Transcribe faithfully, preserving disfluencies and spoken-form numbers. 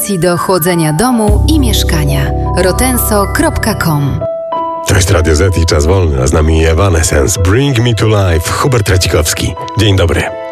instalacji do chłodzenia domu i mieszkania. rotenso kropka com. To jest Radio Z i Czas Wolny, a z nami Evanescence. Bring Me to Life. Hubert Tracikowski. Dzień dobry.